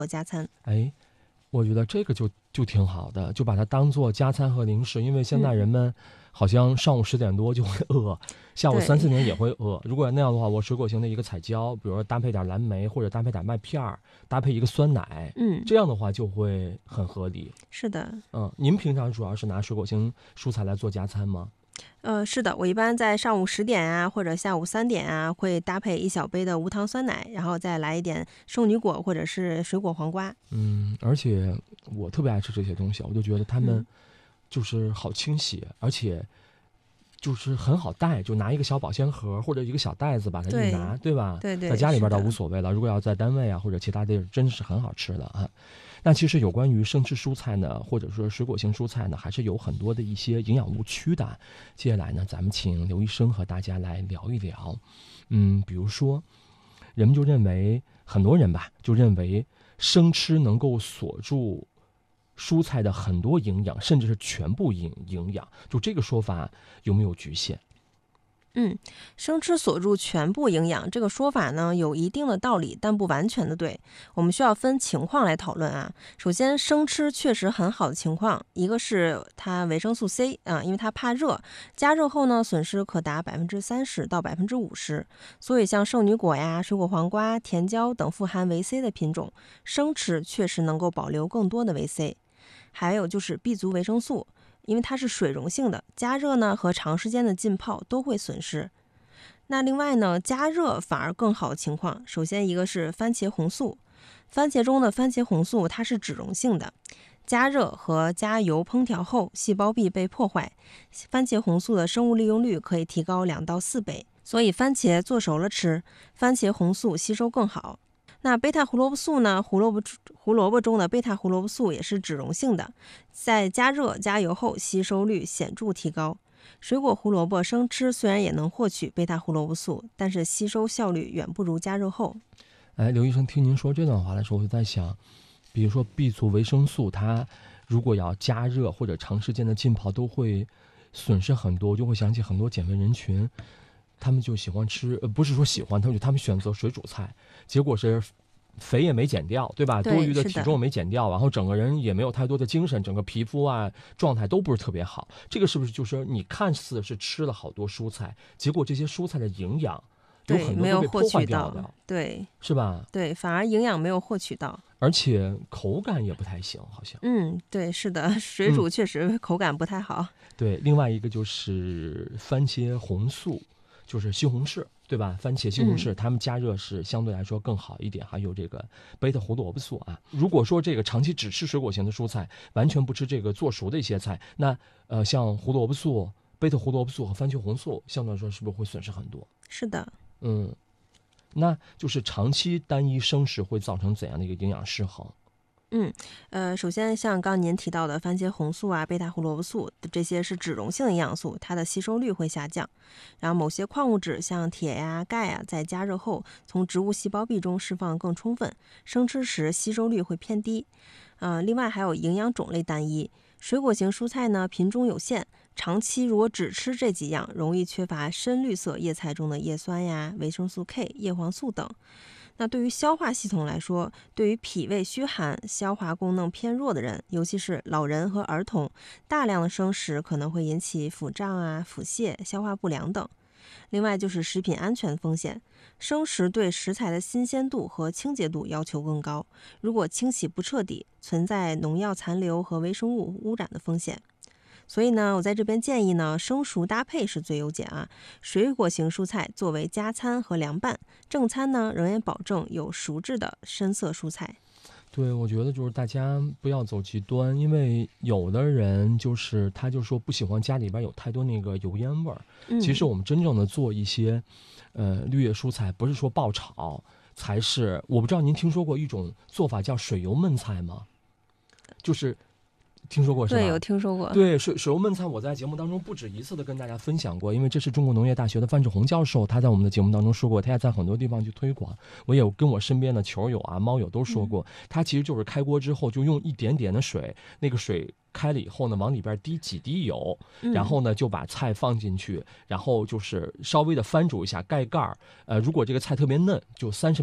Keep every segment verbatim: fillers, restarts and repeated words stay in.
加餐。 哎，我觉得这个就就挺好的，就把它当做加餐和零食，因为现在人们好像上午十点多就会饿，嗯、下午三四点也会饿。如果那样的话，我水果型的一个彩椒，比如说搭配点蓝莓或者搭配点麦片儿，搭配一个酸奶， 嗯， 这样的话就会很合理。 是的， 嗯，您平常主要是拿水果型蔬菜来做加餐吗？ 呃，是的，我一般在上午十点啊，或者下午三点啊，会搭配一小杯的无糖酸奶，然后再来一点圣女果或者是水果黄瓜。 嗯，而且我特别爱吃这些东西，我就觉得它们嗯就是好清洗，而且就是很好带，就拿一个小保鲜盒或者一个小袋子把它一拿，对吧？ 对对， 在家里边倒无所谓了，如果要在单位啊或者其他地儿，真是很好吃的啊。那其实有关于生吃蔬菜呢，或者说水果型蔬菜呢，还是有很多的一些营养误区的。接下来呢，咱们请刘医生和大家来聊一聊。嗯，比如说，人们就认为很多人吧，就认为生吃能够锁住蔬菜的很多营养，甚至是全部营营养，就这个说法有没有局限？ 嗯，生吃锁住全部营养这个说法呢，有一定的道理，但不完全的对。我们需要分情况来讨论啊。首先，生吃确实很好的情况，一个是它维生素 C 啊，因为它怕热，加热后呢，损失可达百分之三十到百分之五十。所以像圣女果呀、水果黄瓜、甜椒等富含维 C 的品种，生吃确实能够保留更多的维 C。还有就是 B 族维生素。因为它是水溶性的，加热呢和长时间的浸泡都会损失。那另外呢，加热反而更好的情况，首先一个是番茄红素，番茄中的番茄红素它是脂溶性的，加热和加油烹调后，细胞壁被破坏，番茄红素的生物利用率可以提高两到四倍，所以番茄做熟了吃，番茄红素吸收更好。那贝塔胡萝卜素呢？胡萝卜胡萝卜中的贝塔胡萝卜素也是脂溶性的，在加热加油后吸收率显著提高。水果胡萝卜生吃虽然也能获取贝塔胡萝卜素，但是吸收效率远不如加热后。 哎，刘医生，听您说这段话的时候，我就在想，比如说 B 族维生素，它如果要加热或者长时间的浸泡，都会损失很多，就会想起很多减肥人群。他们就喜欢吃，呃，不是说喜欢，他们就他们选择水煮菜，结果是肥也没减掉，对吧？ 对， 多余的体重没减掉，然后整个人也没有太多的精神，整个皮肤啊状态都不是特别好。这个是不是就是你看似是吃了好多蔬菜，结果这些蔬菜的营养有很多都被破坏掉的， 对， 是吧？ 对，反而营养没有获取到， 而且口感也不太行，好像。 嗯，对，是的，水煮确实口感不太好。 嗯、对，另外一个就是番茄红素。就是西红柿，对吧？番茄、西红柿，它们加热是相对来说更好一点。还有这个贝塔胡萝卜素啊。如果说这个长期只吃水果型的蔬菜，完全不吃这个做熟的一些菜，那呃，像胡萝卜素、贝塔胡萝卜素和番茄红素，相对来说是不是会损失很多？ 是的， 嗯，那就是长期单一生食会造成怎样的一个营养失衡？ 嗯，呃，首先像刚刚您提到的番茄红素啊、贝塔胡萝卜素这些是脂溶性营养素，它的吸收率会下降。然后某些矿物质像铁呀、钙呀，在加热后从植物细胞壁中释放更充分，生吃时吸收率会偏低。呃，另外还有营养种类单一，水果型蔬菜呢品种有限，长期如果只吃这几样，容易缺乏深绿色叶菜中的叶酸呀、维生素 K、叶黄素等。那对于消化系统来说，对于脾胃虚寒、消化功能偏弱的人，尤其是老人和儿童，大量的生食可能会引起腹胀啊、腹泻、消化不良等。另外就是食品安全风险，生食对食材的新鲜度和清洁度要求更高，如果清洗不彻底，存在农药残留和微生物污染的风险。所以呢，我在这边建议呢，生熟搭配是最优解啊。水果型蔬菜作为加餐和凉拌，正餐呢仍然保证有熟制的深色蔬菜。 对，我觉得就是大家不要走极端，因为有的人就是他就说不喜欢家里边有太多那个油烟味儿。 嗯、 其实我们真正的做一些，呃，绿叶蔬菜，不是说爆炒，才是。我不知道您听说过一种做法叫水油焖菜吗？就是。听说过是吧？ 对，有听说过。 对，水水油焖菜，我在节目当中不止一次的跟大家分享过，因为这是中国农业大学的范志红教授，他在我们的节目当中说过，他也在很多地方去推广。我也跟我身边的球友啊、猫友都说过，嗯、他其实就是开锅之后就用一点点的水，那个水开了以后呢，往里边滴几滴油，然后呢就把菜放进去，然后就是稍微的翻煮一下，盖盖儿。呃，如果这个菜特别嫩，就三十秒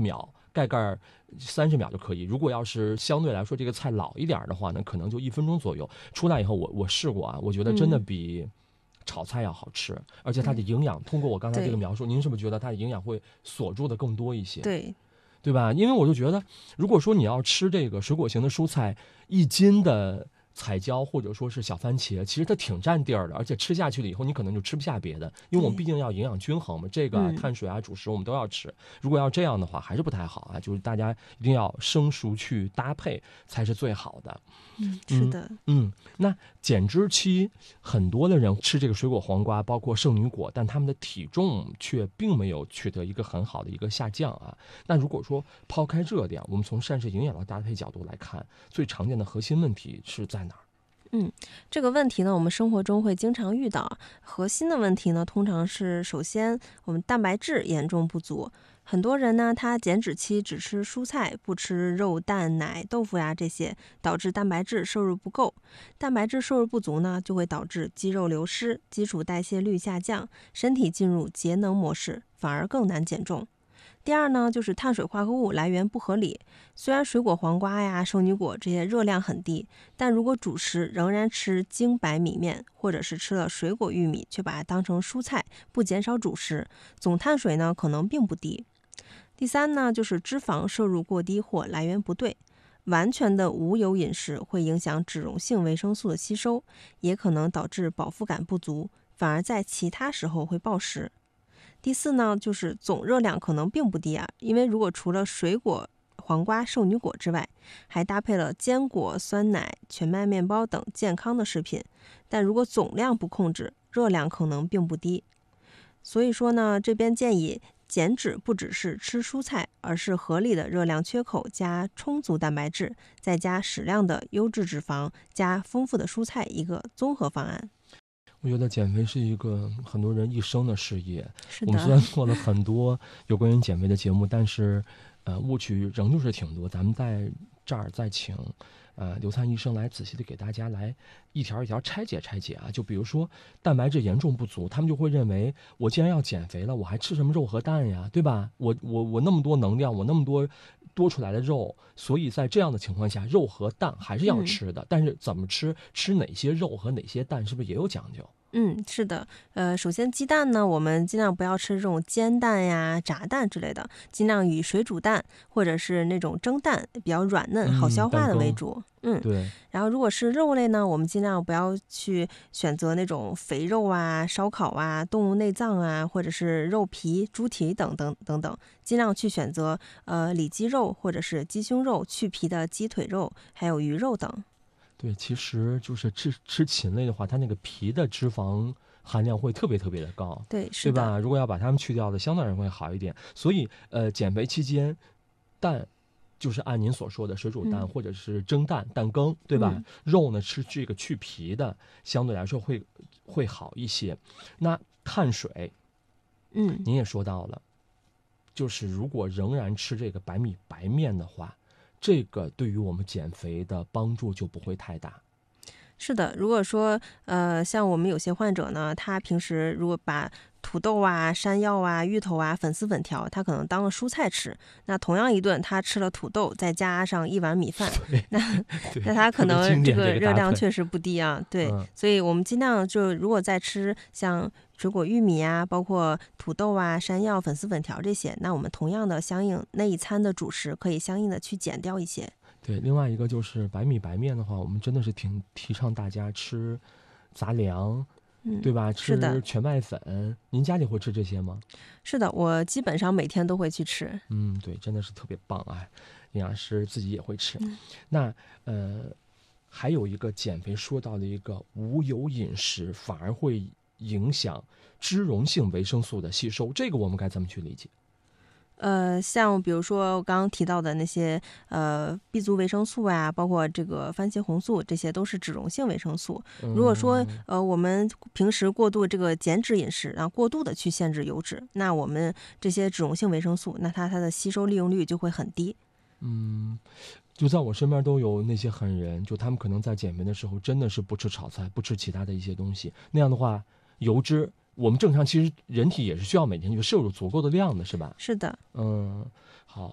盖盖三十秒就可以。如果要是相对来说这个菜老一点的话呢，可能就一分钟左右。出来以后我我试过啊，我觉得真的比炒菜要好吃，嗯、而且它的营养，通过我刚才这个描述，您是不是觉得它的营养会锁住的更多一些？ 对。 对吧？因为我就觉得，如果说你要吃这个水果型的蔬菜，一斤的彩椒或者说是小番茄，其实它挺占地儿的，而且吃下去了以后，你可能就吃不下别的，因为我们毕竟要营养均衡嘛，这个、啊、碳水啊、主食我们都要吃。如果要这样的话，还是不太好啊，就是大家一定要生熟去搭配才是最好的。 嗯，是的。 嗯，嗯那减脂期很多的人吃这个水果黄瓜，包括圣女果，但他们的体重却并没有取得一个很好的一个下降啊。那如果说抛开这点，我们从膳食营养的搭配角度来看，最常见的核心问题是在哪儿？ 嗯，这个问题呢，我们生活中会经常遇到。核心的问题呢，通常是首先我们蛋白质严重不足。很多人呢，他减脂期只吃蔬菜，不吃肉、蛋、奶、豆腐呀这些，导致蛋白质摄入不够。蛋白质摄入不足呢，就会导致肌肉流失、基础代谢率下降，身体进入节能模式，反而更难减重。第二呢，就是碳水化合物来源不合理。虽然水果黄瓜呀、圣女果这些热量很低，但如果主食仍然吃精白米面，或者是吃了水果玉米，却把它当成蔬菜，不减少主食，总碳水呢可能并不低。第三呢，就是脂肪摄入过低或来源不对。完全的无油饮食会影响脂溶性维生素的吸收，也可能导致饱腹感不足，反而在其他时候会暴食。第四呢，就是总热量可能并不低啊，因为如果除了水果、黄瓜、圣女果之外，还搭配了坚果、酸奶、全麦面包等健康的食品，但如果总量不控制，热量可能并不低。所以说呢，这边建议减脂不只是吃蔬菜，而是合理的热量缺口加充足蛋白质，再加适量的优质脂肪，加丰富的蔬菜，一个综合方案。 我觉得减肥是一个很多人一生的事业。 是的， 我们虽然做了很多有关于减肥的节目，但是呃误区仍旧是挺多。咱们在这儿再请呃刘灿医生来仔细的给大家来一条一条拆解拆解啊。就比如说蛋白质严重不足，他们就会认为我既然要减肥了，我还吃什么肉和蛋呀，对吧？我我我那么多能量，我那么多多出来的肉，所以在这样的情况下，肉和蛋还是要吃的。嗯、但是怎么吃，吃哪些肉和哪些蛋，是不是也有讲究？ 嗯，是的，呃，首先鸡蛋呢，我们尽量不要吃这种煎蛋呀、炸蛋之类的，尽量以水煮蛋或者是那种蒸蛋比较软嫩、好消化的为主。嗯， 对。 然后如果是肉类呢，我们尽量不要去选择那种肥肉啊、烧烤啊、动物内脏啊，或者是肉皮、猪蹄等等等等，尽量去选择呃里脊肉或者是鸡胸肉、去皮的鸡腿肉，还有鱼肉等。 对，其实就是吃吃禽类的话，它那个皮的脂肪含量会特别特别的高， 对，是的， 对吧？如果要把它们去掉的，相对而言会好一点。所以，呃，减肥期间，蛋就是按您所说的水煮蛋、嗯、或者是蒸蛋、蛋羹，对吧？嗯、肉呢吃这个去皮的，相对来说会会好一些。那碳水， 嗯， 您也说到了，就是如果仍然吃这个白米白面的话。这个对于我们减肥的帮助就不会太大。 是的，如果说呃，像我们有些患者呢，他平时如果把土豆啊、山药啊、芋头啊、粉丝粉条，他可能当了蔬菜吃。那同样一顿，他吃了土豆，再加上一碗米饭，那那他可能这个热量确实不低啊。对、嗯，所以我们尽量就如果再吃像水果玉米啊，包括土豆啊、山药、粉丝粉条这些，那我们同样的相应那一餐的主食可以相应的去减掉一些。 对，另外一个就是白米白面的话，我们真的是挺提倡大家吃杂粮。 嗯、 对吧？吃全麦粉，您家里会吃这些吗？ 是的，我基本上每天都会去吃。 嗯，对，真的是特别棒啊！营养师自己也会吃。 嗯、 那呃，还有一个减肥说到的一个无油饮食，反而会影响脂溶性维生素的吸收，这个我们该怎么去理解？ 呃，像比如说我刚刚提到的那些呃 B 族维生素啊，包括这个番茄红素，这些都是脂溶性维生素。如果说呃我们平时过度这个减脂饮食，然后过度的去限制油脂，那我们这些脂溶性维生素，那它它的吸收利用率就会很低。 嗯，就在我身边都有那些狠人，就他们可能在减肥的时候真的是不吃炒菜，不吃其他的一些东西，那样的话油脂。我们正常其实人体也是需要每天去摄入足够的量的，是吧？ 是的。 嗯，好，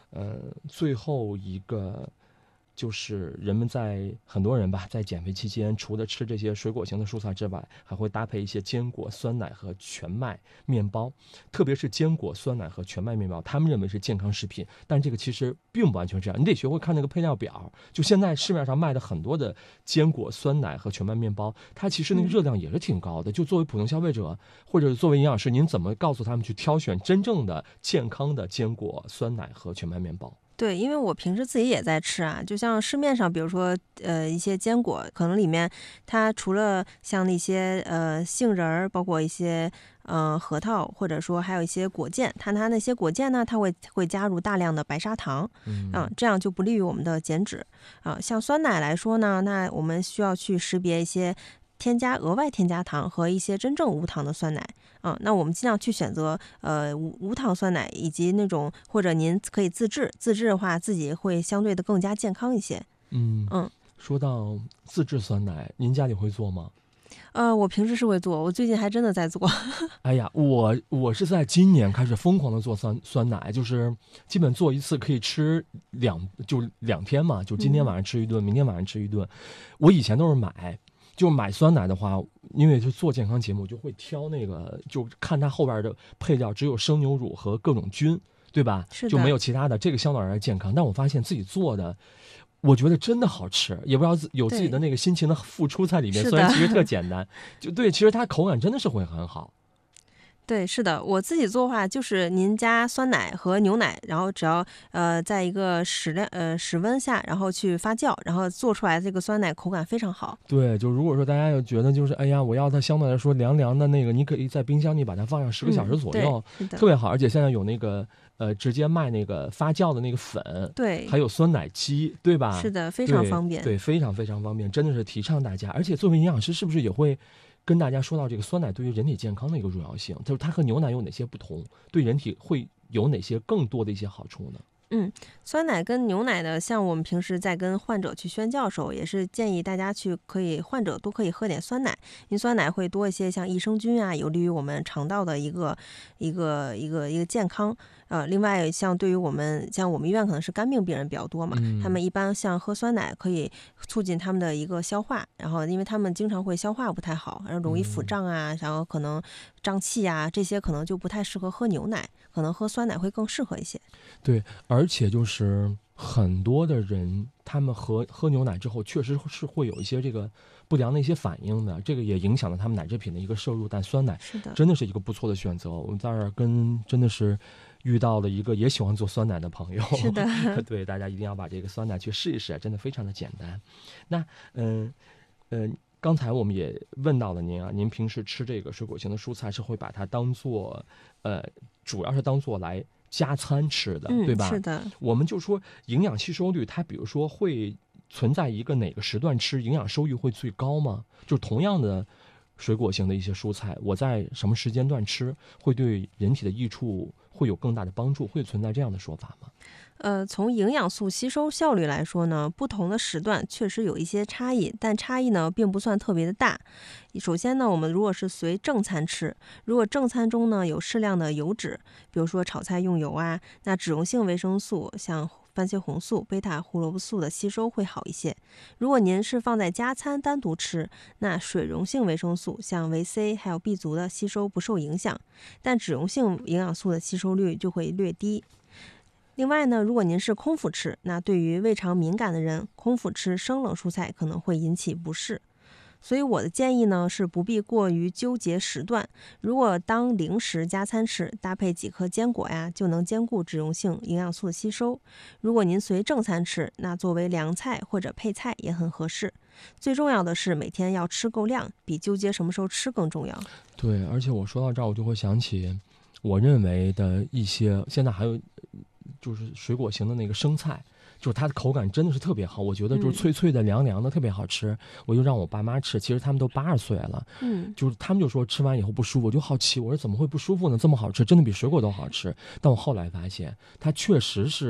呃，最后一个就是人们在很多人吧，在减肥期间，除了吃这些水果型的蔬菜之外，还会搭配一些坚果、酸奶和全麦面包。特别是坚果、酸奶和全麦面包，他们认为是健康食品，但这个其实并不完全这样。你得学会看那个配料表。就现在市面上卖的很多的坚果、酸奶和全麦面包，它其实那个热量也是挺高的。就作为普通消费者，或者作为营养师，您怎么告诉他们去挑选真正的健康的坚果、酸奶和全麦面包？ 对，因为我平时自己也在吃啊，就像市面上，比如说呃一些坚果，可能里面它除了像那些呃杏仁儿，包括一些呃核桃，或者说还有一些果酱，它它那些果酱呢，它会会加入大量的白砂糖， 嗯、 啊，这样就不利于我们的减脂啊。像酸奶来说呢，那我们需要去识别一些添加额外添加糖和一些真正无糖的酸奶。嗯，那我们尽量去选择呃无无糖酸奶，以及那种或者您可以自制，自制的话自己会相对的更加健康一些。 嗯嗯， 说到自制酸奶，您家里会做吗？ 呃，我平时是会做，我最近还真的在做。 哎呀，我我是在今年开始疯狂的做酸酸奶，就是基本做一次可以吃两就两天嘛，就今天晚上吃一顿，嗯、明天晚上吃一顿。我以前都是买。就买酸奶的话，因为就做健康节目，就会挑那个，就看它后边的配料，只有生牛乳和各种菌，对吧？ 是的， 就没有其他的，这个相对而言健康。但我发现自己做的，我觉得真的好吃，也不知道有自己的那个辛勤的付出在里面。虽然其实特简单，就对，其实它口感真的是会很好。 对，是的，我自己做的话，就是您加酸奶和牛奶，然后只要呃在一个室量呃室温下，然后去发酵，然后做出来这个酸奶口感非常好。 对，就如果说大家有觉得就是哎呀，我要它相对来说凉凉的那个，你可以在冰箱里把它放上十个小时左右， 嗯、 特别好。而且现在有那个呃直接卖那个发酵的那个粉， 对， 还有酸奶机，对吧？ 是的，非常方便。 对，对非常非常方便，真的是提倡大家。而且作为营养师，是不是也会跟大家说到这个酸奶对于人体健康的一个重要性，就是它和牛奶有哪些不同，对人体会有哪些更多的一些好处呢？ 嗯，酸奶跟牛奶的，像我们平时在跟患者去宣教的时候，也是建议大家去可以患者多可以喝点酸奶，因为酸奶会多一些像益生菌啊，有利于我们肠道的一个一个一个一个健康。呃，另外像对于我们像我们医院可能是肝病病人比较多嘛， 嗯、 他们一般像喝酸奶可以促进他们的一个消化，然后因为他们经常会消化不太好，然后容易腹胀啊，嗯、然后可能胀气啊，这些可能就不太适合喝牛奶，可能喝酸奶会更适合一些。 对，而且就是很多的人，他们喝喝牛奶之后，确实是会有一些这个不良的一些反应的，这个也影响了他们奶制品的一个摄入。但酸奶是的， 真的是一个不错的选择。我们在这儿跟真的是遇到了一个也喜欢做酸奶的朋友， 是的， 对，大家一定要把这个酸奶去试一试，真的非常的简单。那嗯嗯、呃，刚才我们也问到了您啊，您平时吃这个水果型的蔬菜是会把它当做呃，主要是当做来加餐吃的， 嗯、 对吧？ 是的， 我们就说营养吸收率，它比如说会存在一个哪个时段吃营养收益会最高吗？就同样的水果型的一些蔬菜，我在什么时间段吃会对人体的益处会有更大的帮助，会存在这样的说法吗？ 呃，从营养素吸收效率来说呢，不同的时段确实有一些差异，但差异呢并不算特别的大。首先呢，我们如果是随正餐吃，如果正餐中呢有适量的油脂，比如说炒菜用油啊，那脂溶性维生素像番茄红素、贝塔胡萝卜素的吸收会好一些。如果您是放在加餐单独吃，那水溶性维生素像维 C 还有 B 族的吸收不受影响，但脂溶性营养素的吸收率就会略低。另外呢，如果您是空腹吃，那对于胃肠敏感的人，空腹吃生冷蔬菜可能会引起不适。所以我的建议呢是不必过于纠结时段，如果当零食加餐吃，搭配几颗坚果呀，就能兼顾脂溶性营养素的吸收。如果您随正餐吃，那作为凉菜或者配菜也很合适。最重要的是每天要吃够量，比纠结什么时候吃更重要。 对，而且我说到这儿，我就会想起我认为的一些，现在还有就是水果型的那个生菜，就是它的口感真的是特别好，我觉得就是脆脆的、凉凉的，特别好吃。我就让我爸妈吃，其实他们都八十岁了， 嗯， 就是他们就说吃完以后不舒服，我就好奇，我说怎么会不舒服呢？这么好吃，真的比水果都好吃。但我后来发现，它确实是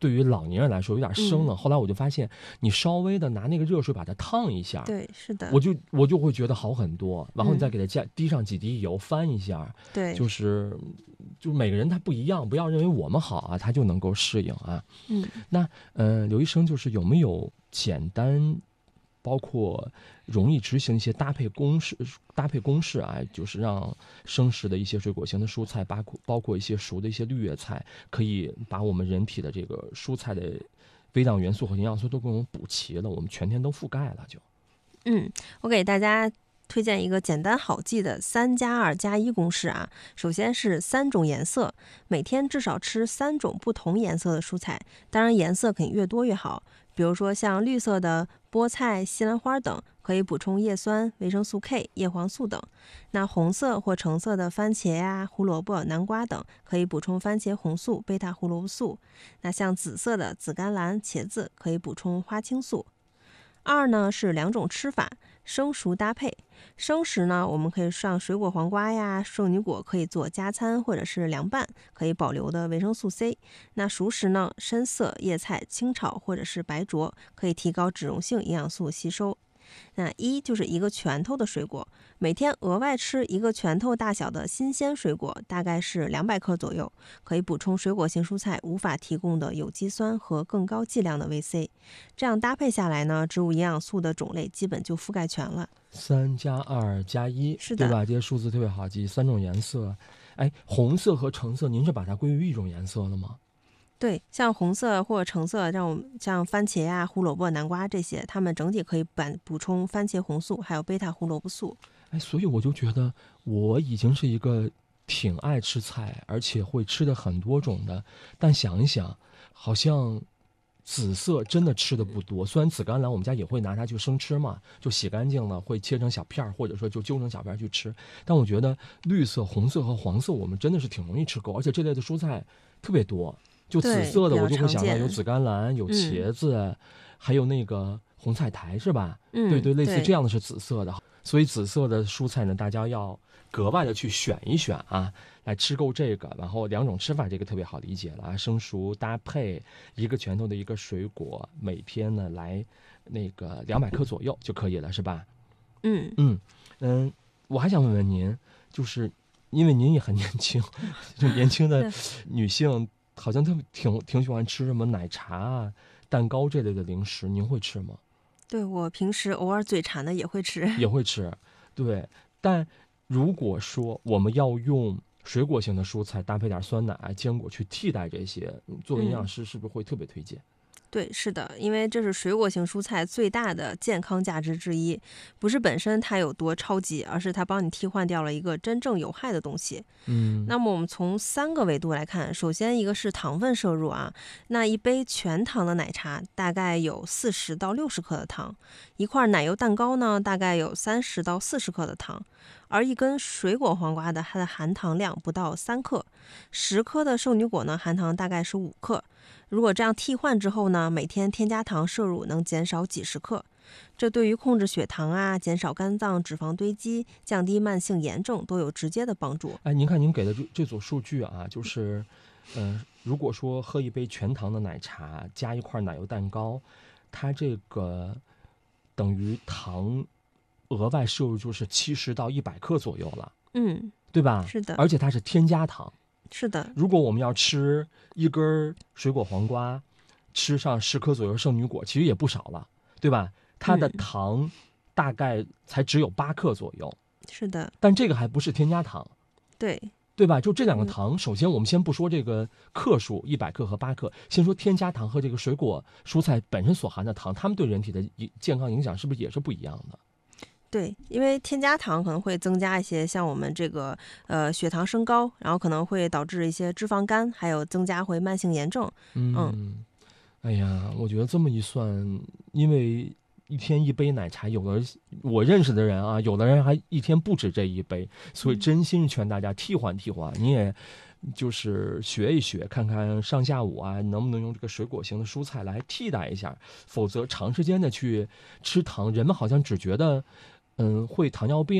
对于老年人来说有点生冷。 嗯、 后来我就发现，你稍微的拿那个热水把它烫一下， 对，是的， 我就我就会觉得好很多。然后你再嗯、 给它加滴上几滴油，翻一下， 对， 就是就每个人他不一样，不要认为我们好啊，他就能够适应啊。 嗯， 那嗯、呃，刘医生就是有没有简单？包括容易执行一些搭配公式，搭配公式啊，就是让生食的一些水果型的蔬菜，包括包括一些熟的一些绿叶菜，可以把我们人体的这个蔬菜的微量元素和营养素都给我们补齐了，我们全天都覆盖了就。 嗯，我给大家推荐一个简单好记的三加二加一公式啊。首先是三种颜色，每天至少吃三种不同颜色的蔬菜，当然颜色肯定越多越好。比如说像绿色的菠菜、西兰花等，可以补充叶酸、维生素 K、叶黄素等。那红色或橙色的番茄呀、胡萝卜、南瓜等，可以补充番茄红素、贝塔胡萝卜素。那像紫色的紫甘蓝、茄子，可以补充花青素。二呢是两种吃法，生熟搭配。生食呢，我们可以上水果黄瓜呀、圣女果，可以做加餐或者是凉拌，可以保留的维生素 C。那熟食呢，深色叶菜清炒或者是白灼，可以提高脂溶性营养素吸收。那一就是一个拳头的水果，每天额外吃一个拳头大小的新鲜水果，大概是两百克左右，可以补充水果型蔬菜无法提供的有机酸和更高剂量的维 C。这样搭配下来呢，植物营养素的种类基本就覆盖全了。 三加二加一， 是的， 对吧？这些数字特别好记，三种颜色。哎，红色和橙色，您是把它归于一种颜色了吗？ 对，像红色或者橙色，这种像番茄呀、胡萝卜、南瓜这些，它们整体可以补补充番茄红素，还有贝塔胡萝卜素。 哎，所以我就觉得我已经是一个挺爱吃菜，而且会吃的很多种的。但想一想，好像紫色真的吃的不多。虽然紫甘蓝我们家也会拿它去生吃嘛，就洗干净了会切成小片儿，或者说就揪成小片去吃。但我觉得绿色、红色和黄色我们真的是挺容易吃够，而且这类的蔬菜特别多。就紫色的我就会想到有紫甘蓝、有茄子、嗯、还有那个红菜苔是吧？ 嗯， 对对，类似对这样的是紫色的。所以紫色的蔬菜呢，大家要格外的去选一选啊，来吃够这个。然后两种吃法，这个特别好理解了，生熟搭配一个拳头的一个水果，每天呢来那个两百克左右就可以了，是吧？ 嗯嗯嗯，我还想问问您，就是因为您也很年轻，就年轻的女性。好像特别挺挺喜欢吃什么奶茶啊、蛋糕这类的零食，您会吃吗？ 对，我平时偶尔嘴馋的也会吃， 也会吃。对，但如果说我们要用水果型的蔬菜搭配点酸奶、坚果去替代这些，作为营养师是不是会特别推荐？ 嗯对，是的，因为这是水果型蔬菜最大的健康价值之一，不是本身它有多超级，而是它帮你替换掉了一个真正有害的东西。 嗯， 那么我们从三个维度来看，首先一个是糖分摄入啊，那一杯全糖的奶茶大概有四十到六十克的糖，一块奶油蛋糕呢大概有三十到四十克的糖，而一根水果黄瓜的它的含糖量不到三克，十颗的圣女果呢含糖大概是五克。如果这样替换之后呢，每天添加糖摄入能减少几十克，这对于控制血糖啊、减少肝脏脂肪堆积、降低慢性炎症都有直接的帮助。 哎，您看您给的这这组数据啊，就是，嗯、呃，如果说喝一杯全糖的奶茶加一块奶油蛋糕，它这个等于糖额外摄入就是七十到一百克左右了， 嗯， 对吧？ 是的， 而且它是添加糖。 是的， 如果我们要吃一根水果黄瓜，吃上十颗左右圣女果，其实也不少了，对吧？它的糖大概才只有八克左右， 嗯、是的。 但这个还不是添加糖， 对对吧？就这两个糖，嗯、首先我们先不说这个克数，一百克和八克，先说添加糖和这个水果蔬菜本身所含的糖，它们对人体的健康影响是不是也是不一样的？ 对，因为添加糖可能会增加一些像我们这个呃血糖升高，然后可能会导致一些脂肪肝，还有增加回慢性炎症。 嗯， 嗯哎呀，我觉得这么一算，因为一天一杯奶茶，有的我认识的人啊，有的人还一天不止这一杯，所以真心劝大家替换替换，你也就是学一学，看看上下午啊能不能用这个水果型的蔬菜来替代一下，否则长时间的去吃糖，人们好像只觉得。嗯，会糖尿病，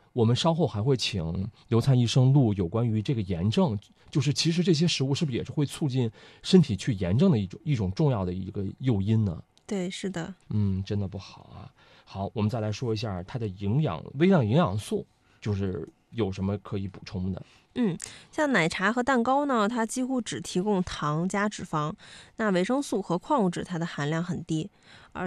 我们稍后还会请刘灿医生录有关于这个炎症，就是其实这些食物是不是也是会促进身体去炎症的一种一种重要的一个诱因呢？ 对，是的。 嗯，真的不好啊。好，我们再来说一下它的营养微量营养素，就是有什么可以补充的？ 嗯，像奶茶和蛋糕呢，它几乎只提供糖加脂肪，那维生素和矿物质它的含量很低。而